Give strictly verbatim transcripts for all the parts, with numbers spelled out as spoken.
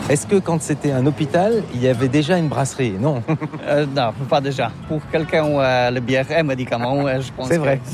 Est-ce que quand c'était un hôpital, il y avait déjà une brasserie? Non. Euh, non, pas déjà. Pour quelqu'un où euh, la bière est un médicament, euh, je pense C'est que... vrai.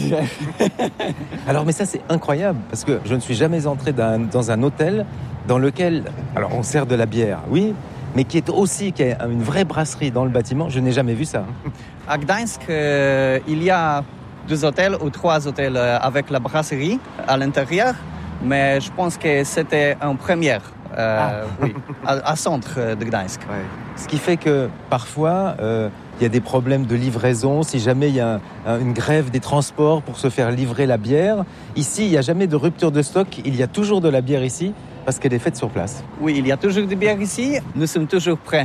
Alors, mais ça, c'est incroyable, parce que je ne suis jamais entré dans, dans un hôtel dans lequel, alors on sert de la bière, oui, mais qui est aussi qui a une vraie brasserie dans le bâtiment. Je n'ai jamais vu ça. À Gdańsk, euh, il y a deux hôtels ou trois hôtels euh, avec la brasserie à l'intérieur, mais je pense que c'était en première, euh, ah. oui, à, à centre de Gdańsk. Ouais. Ce qui fait que parfois, euh, il y a des problèmes de livraison. Si jamais il y a un, une grève des transports pour se faire livrer la bière, ici, il n'y a jamais de rupture de stock. Il y a toujours de la bière ici parce qu'elle est faite sur place. Oui, il y a toujours de bière ici. Nous sommes toujours prêts.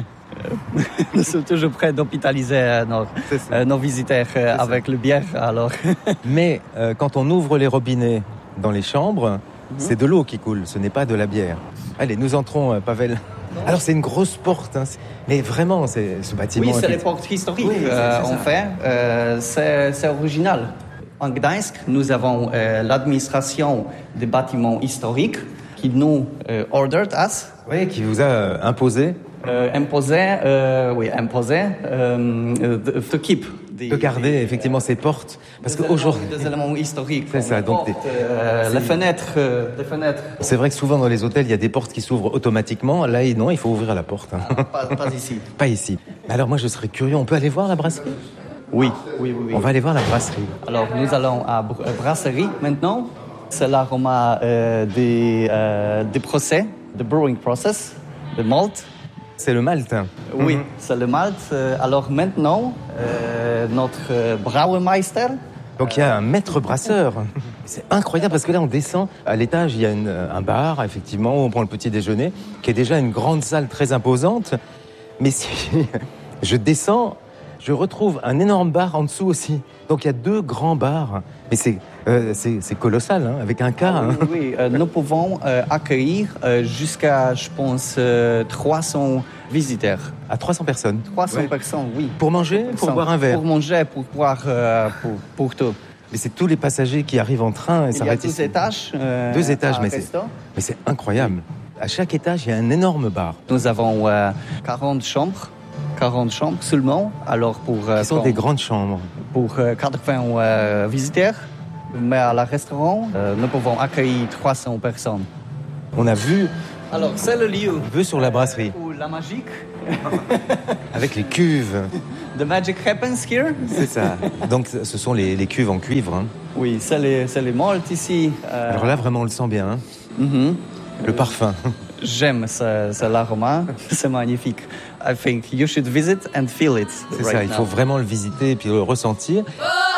Nous sommes toujours prêts d'hôpitaliser nos, euh, nos visiteurs euh, avec le bière. Alors. Mais euh, quand on ouvre les robinets dans les chambres, mm-hmm. c'est de l'eau qui coule, ce n'est pas de la bière. Allez, nous entrons, euh, Pavel. Alors c'est une grosse porte, hein. Mais vraiment, c'est, ce bâtiment... Oui, c'est les portes historiques, oui, euh, en fait. Euh, c'est, c'est original. En Gdańsk, nous avons euh, l'administration des bâtiments historiques qui nous euh, ordered us. Oui, qui vous a euh, imposé. Euh, imposé, euh, oui, imposé, euh, de, de keep. De garder effectivement ces portes, parce qu'aujourd'hui des éléments historiques. C'est ça. Donc portes, des... euh, les fenêtres, euh, les fenêtres. C'est vrai que souvent dans les hôtels il y a des portes qui s'ouvrent automatiquement. Là, non, il faut ouvrir la porte. Ah, pas, pas ici. Pas ici. Alors moi, je serais curieux. On peut aller voir la brasserie? Oui, oui, oui, oui. On va aller voir la brasserie. Alors nous allons à la brasserie maintenant. C'est l'aroma euh, des euh, des procès, the brewing process, the malt. C'est le malt. Oui, mm-hmm. c'est le malt. Alors maintenant, euh, notre Brauermeister... Donc il y a un maître brasseur. C'est incroyable parce que là on descend. À l'étage, il y a une, un bar, effectivement, où on prend le petit déjeuner, qui est déjà une grande salle très imposante. Mais si je descends, je retrouve un énorme bar en dessous aussi. Donc il y a deux grands bars. Mais c'est, euh, c'est, c'est colossal, hein, avec un cas. Ah, oui, hein. oui. Euh, nous pouvons euh, accueillir euh, jusqu'à, je pense, euh, trois cents visiteurs. À trois cents personnes? trois cents ouais. personnes, oui. Pour manger, pour boire un verre? Pour manger, pour boire, euh, pour, pour tout. Mais c'est tous les passagers qui arrivent en train et il s'arrêtent ici. Il y a deux étages. Euh, deux étages, mais c'est, mais c'est incroyable. À chaque étage, il y a un énorme bar. Nous avons euh, quarante chambres. quarante chambres seulement. Alors pour, euh, qui sont pour, des grandes chambres. Pour euh, quatre-vingts euh, visiteurs. Mais à la restaurant, euh, nous pouvons accueillir trois cents personnes. On a vu... Alors, c'est le lieu. Vu sur la brasserie. Où la magique. Avec les cuves. The magic happens here. C'est ça. Donc, ce sont les, les cuves en cuivre. Hein. Oui, c'est les, c'est les maltes ici. Euh... Alors là, vraiment, on le sent bien. Hein. Mm-hmm. Le parfum. J'aime ce, ce l'aroma. C'est magnifique. I think you should visit and feel it. C'est right ça, il now. faut vraiment le visiter et puis le ressentir. Oh